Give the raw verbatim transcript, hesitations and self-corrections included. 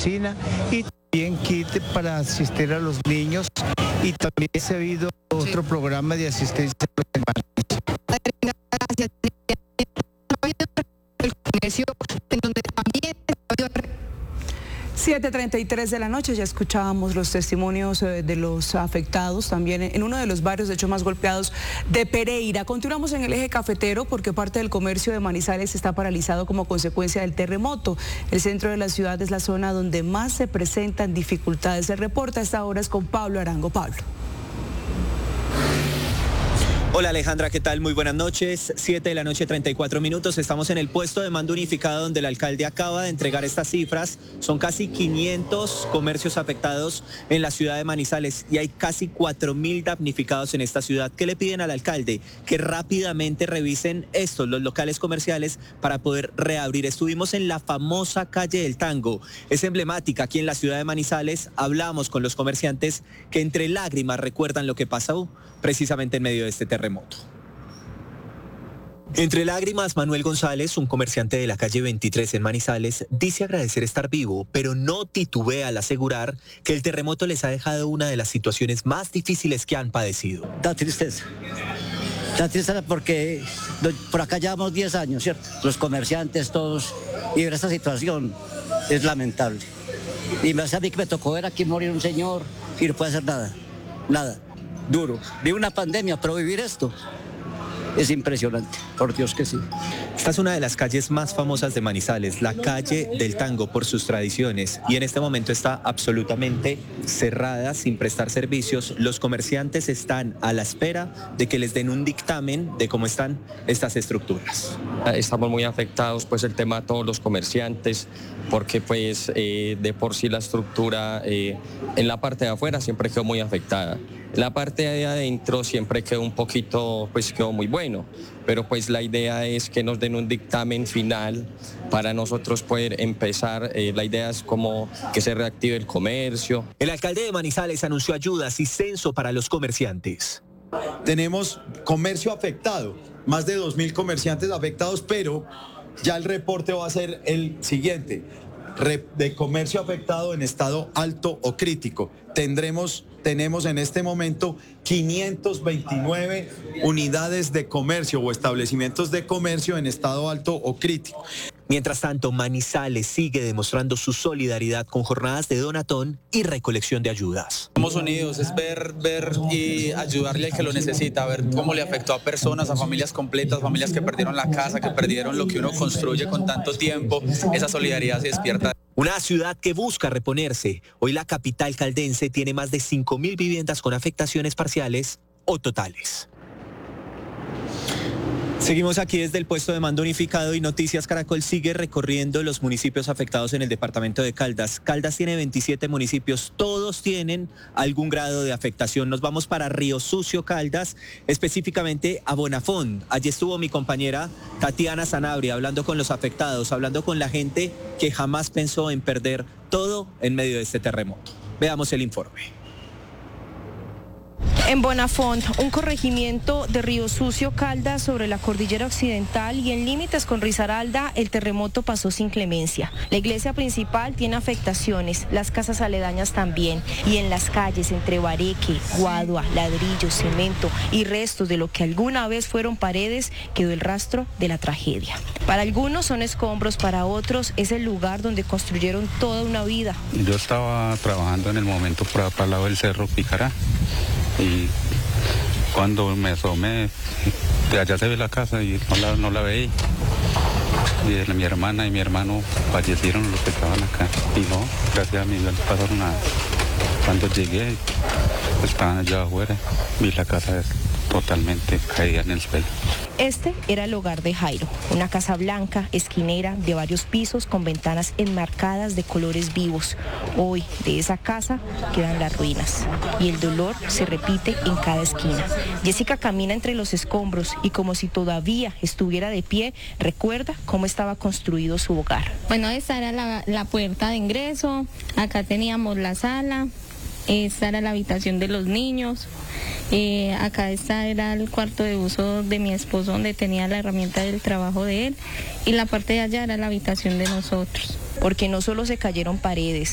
medicina y también kit para asistir a los niños y también se ha habido otro sí. programa de asistencia a los hermanos. Gracias. El comercio en donde también siete treinta y tres de la noche, ya escuchábamos los testimonios de los afectados también en uno de los barrios, de hecho, más golpeados de Pereira. Continuamos en el eje cafetero porque parte del comercio de Manizales está paralizado como consecuencia del terremoto. El centro de la ciudad es la zona donde más se presentan dificultades. Se reporta a esta hora es con Pablo Arango. Pablo. Hola Alejandra, ¿qué tal? Muy buenas noches. siete de la noche, treinta y cuatro minutos. Estamos en el puesto de mando unificado donde el alcalde acaba de entregar estas cifras. Son casi quinientos comercios afectados en la ciudad de Manizales y hay casi cuatro mil damnificados en esta ciudad. ¿Qué le piden al alcalde? Que rápidamente revisen estos, los locales comerciales, para poder reabrir. Estuvimos en la famosa calle del Tango. Es emblemática aquí en la ciudad de Manizales. Hablamos con los comerciantes que entre lágrimas recuerdan lo que pasó precisamente en medio de este terremoto. Entre lágrimas, Manuel González, un comerciante de la calle veintitrés en Manizales, dice agradecer estar vivo, pero no titubea al asegurar que el terremoto les ha dejado una de las situaciones más difíciles que han padecido. Da tristeza, da tristeza porque por acá llevamos diez años, ¿cierto? Los comerciantes todos, y ver esta situación es lamentable. Y me hace a mí que me tocó ver aquí morir un señor y no puede hacer nada, nada. Duro, vi una pandemia, pero vivir esto es impresionante, por Dios que sí. Esta es una de las calles más famosas de Manizales, la calle del Tango, por sus tradiciones, y en este momento está absolutamente cerrada, sin prestar servicios. Los comerciantes están a la espera de que les den un dictamen de cómo están estas estructuras. Estamos muy afectados, pues el tema de todos los comerciantes, porque pues eh, de por sí la estructura eh, en la parte de afuera siempre quedó muy afectada. La parte de adentro siempre quedó un poquito, pues quedó muy bueno, pero pues la idea es que nos den un dictamen final para nosotros poder empezar. Eh, la idea es como que se reactive el comercio. El alcalde de Manizales anunció ayudas y censo para los comerciantes. Tenemos comercio afectado, más de dos mil comerciantes afectados, pero ya el reporte va a ser el siguiente. De comercio afectado en estado alto o crítico. Tendremos, tenemos en este momento quinientas veintinueve unidades de comercio o establecimientos de comercio en estado alto o crítico. Mientras tanto, Manizales sigue demostrando su solidaridad con jornadas de donatón y recolección de ayudas. Estamos unidos, es ver, ver y ayudarle al que lo necesita, ver cómo le afectó a personas, a familias completas, familias que perdieron la casa, que perdieron lo que uno construye con tanto tiempo. Esa solidaridad se despierta. Una ciudad que busca reponerse. Hoy la capital caldense tiene más de cinco mil viviendas con afectaciones parciales o totales. Seguimos aquí desde el puesto de mando unificado y Noticias Caracol sigue recorriendo los municipios afectados en el departamento de Caldas. Caldas tiene veintisiete municipios, todos tienen algún grado de afectación. Nos vamos para Río Sucio, Caldas, específicamente a Bonafont. Allí estuvo mi compañera Tatiana Sanabria hablando con los afectados, hablando con la gente que jamás pensó en perder todo en medio de este terremoto. Veamos el informe. En Bonafont, un corregimiento de Río Sucio, Caldas, sobre la cordillera occidental y en límites con Risaralda, el terremoto pasó sin clemencia. La iglesia principal tiene afectaciones, las casas aledañas también, y en las calles entre Bareque, Guadua, ladrillos, cemento y restos de lo que alguna vez fueron paredes, quedó el rastro de la tragedia. Para algunos son escombros, para otros es el lugar donde construyeron toda una vida. Yo estaba trabajando en el momento por para el lado del Cerro Picará. Y cuando me asomé, de allá se ve la casa y no la, no la veía. Y mi hermana y mi hermano fallecieron los que estaban acá. Y no, gracias a mí no les pasaron nada. Cuando llegué, estaban allá afuera, vi la casa totalmente caída en el suelo. Este era el hogar de Jairo, una casa blanca, esquinera, de varios pisos, con ventanas enmarcadas de colores vivos. Hoy, de esa casa, quedan las ruinas y el dolor se repite en cada esquina. Jessica camina entre los escombros y, como si todavía estuviera de pie, recuerda cómo estaba construido su hogar. Bueno, esta era la, la puerta de ingreso, acá teníamos la sala, esta era la habitación de los niños. Eh, acá esta era el cuarto de uso de mi esposo, donde tenía la herramienta del trabajo de él, y la parte de allá era la habitación de nosotros. Porque no solo se cayeron paredes,